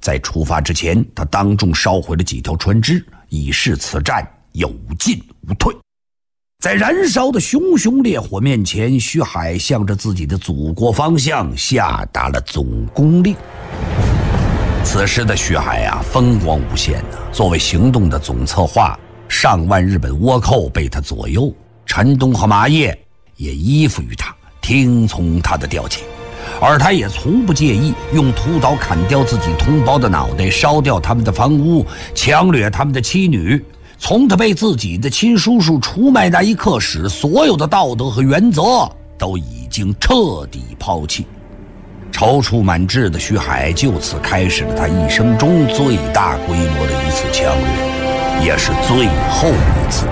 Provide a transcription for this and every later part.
在出发之前，他当众烧毁了几条船只，以示此战有进无退。在燃烧的熊熊烈火面前，徐海向着自己的祖国方向下达了总攻令。此时的徐海风光无限作为行动的总策划，上万日本倭寇被他左右，陈东和麻叶也依附于他，听从他的调遣，而他也从不介意用屠刀砍掉自己同胞的脑袋，烧掉他们的房屋，强掠他们的妻女。从他被自己的亲叔叔出卖那一刻时，所有的道德和原则都已经彻底抛弃。踌躇满志的徐海就此开始了他一生中最大规模的一次强掠，也是最后一次。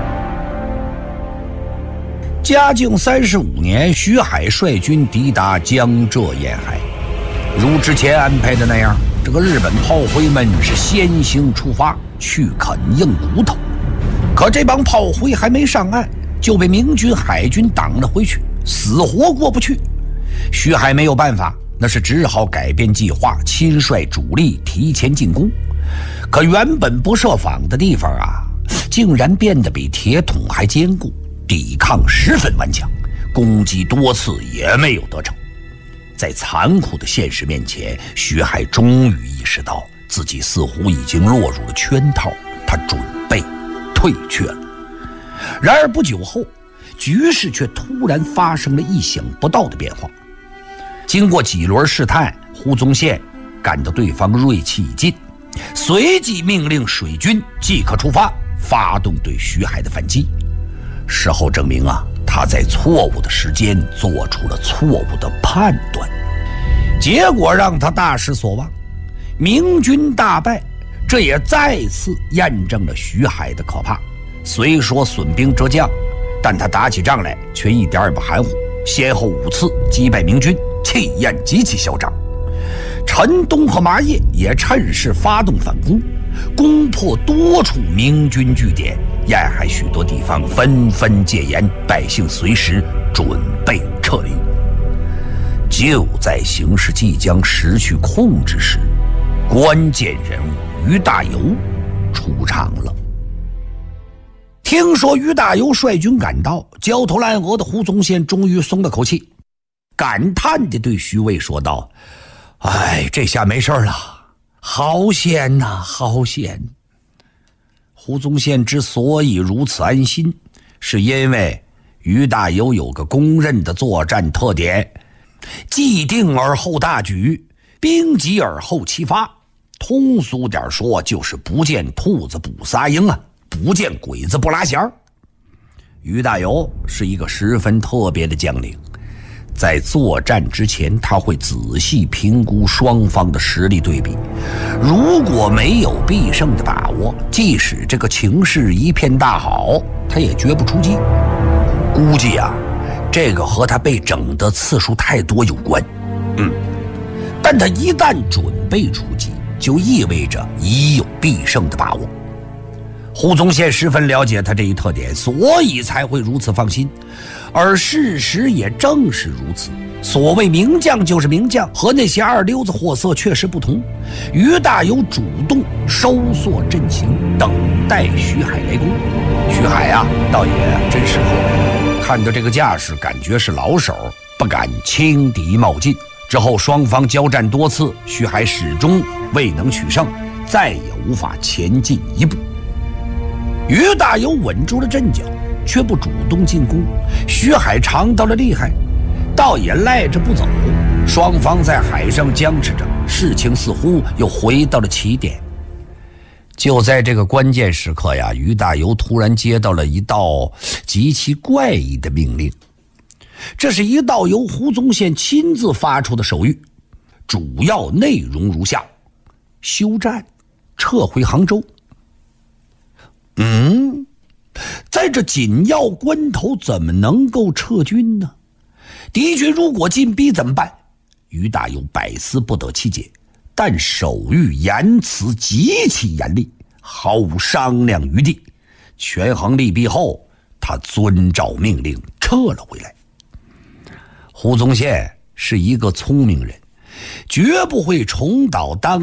嘉靖35年，徐海率军抵达江浙沿海，如之前安排的那样，这个日本炮灰们是先行出发去啃硬骨头。可这帮炮灰还没上岸，就被明军海军挡了回去，死活过不去。徐海没有办法，那是只好改变计划，亲率主力提前进攻。可原本不设防的地方竟然变得比铁桶还坚固，抵抗十分顽强，攻击多次也没有得逞。在残酷的现实面前，徐海终于意识到自己似乎已经落入了圈套，他准备退却了。然而不久后，局势却突然发生了意想不到的变化。经过几轮试探，胡宗宪感到对方锐气已尽，随即命令水军即刻出发，发动对徐海的反击。事后证明他在错误的时间做出了错误的判断，结果让他大失所望，明军大败。这也再次验证了徐海的可怕。虽说损兵折将，但他打起仗来却一点也不含糊，先后5次击败明军，气焰极其嚣张。陈东和麻叶也趁势发动反攻，攻破多处明军据点，沿海许多地方纷纷戒严，百姓随时准备撤离。就在形势即将失去控制时，关键人物于大猷出场了。听说于大猷率军赶到，焦头烂额的胡宗宪终于松了口气，感叹地对徐渭说道：这下没事了，好险呐，好险。胡宗宪之所以如此安心，是因为于大猷有个公认的作战特点：既定而后大举，兵急而后齐发。通俗点说，就是不见兔子不撒鹰不见鬼子不拉弦。于大猷是一个十分特别的将领，在作战之前，他会仔细评估双方的实力对比，如果没有必胜的把握，即使这个情势一片大好，他也绝不出击。估计这个和他被整的次数太多有关。但他一旦准备出击，就意味着已有必胜的把握。胡宗宪十分了解他这一特点，所以才会如此放心。而事实也正是如此，所谓名将就是名将，和那些二流子货色确实不同。于大猷主动收缩阵型，等待徐海来攻。徐海倒也真识货，看到这个架势，感觉是老手，不敢轻敌冒进。之后双方交战多次，徐海始终未能取胜，再也无法前进一步。于大猷稳住了阵脚，却不主动进攻。徐海尝到了厉害，倒也赖着不走。双方在海上僵持着，事情似乎又回到了起点。就在这个关键时刻于大猷突然接到了一道极其怪异的命令。这是一道由胡宗宪亲自发出的手谕，主要内容如下：休战，撤回杭州。在这紧要关头怎么能够撤军呢？敌军如果进逼怎么办？于大猷百思不得其解，但手谕言辞极其严厉，毫无商量余地。权衡利弊后，他遵照命令撤了回来。胡宗宪是一个聪明人，绝不会重蹈当